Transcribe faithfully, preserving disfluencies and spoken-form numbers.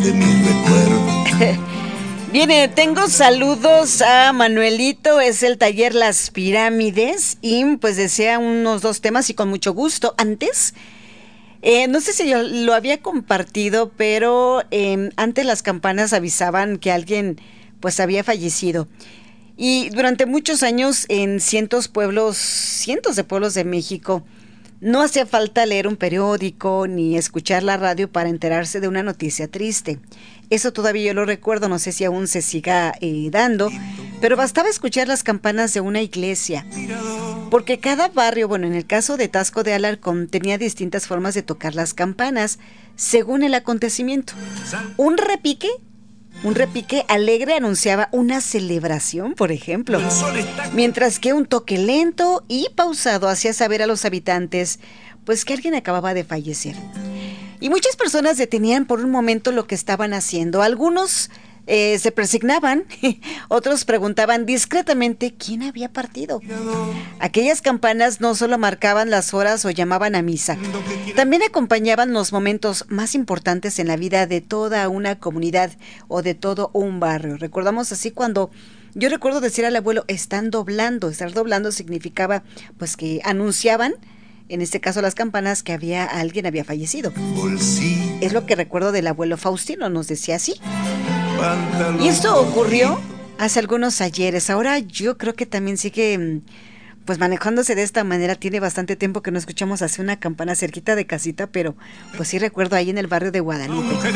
de mis recuerdos. Viene, tengo saludos a Manuelito, es el taller Las Pirámides y pues desea unos dos temas y con mucho gusto. Antes, eh, no sé si yo lo había compartido, pero eh, antes las campanas avisaban que alguien pues había fallecido. Y durante muchos años en cientos pueblos, cientos de pueblos de México, no hacía falta leer un periódico ni escuchar la radio para enterarse de una noticia triste. Eso todavía yo lo recuerdo, no sé si aún se siga eh, dando, pero bastaba escuchar las campanas de una iglesia, porque cada barrio, bueno, en el caso de Taxco de Alarcón, tenía distintas formas de tocar las campanas según el acontecimiento. Un repique, un repique alegre anunciaba una celebración, por ejemplo, mientras que un toque lento y pausado hacía saber a los habitantes, pues que alguien acababa de fallecer. Y muchas personas detenían por un momento lo que estaban haciendo. Algunos eh, se presignaban, otros preguntaban discretamente quién había partido. Aquellas campanas no solo marcaban las horas o llamaban a misa, también acompañaban los momentos más importantes en la vida de toda una comunidad o de todo un barrio. Recordamos así cuando... Yo recuerdo decir al abuelo, están doblando. Estar doblando significaba pues que anunciaban, en este caso las campanas, que había alguien había fallecido. Es lo que recuerdo del abuelo Faustino, nos decía así. Y esto ocurrió hace algunos ayeres. Ahora yo creo que también sigue pues manejándose de esta manera. Tiene bastante tiempo que no escuchamos así una campana cerquita de casita, pero pues sí recuerdo ahí en el barrio de Guadalupe.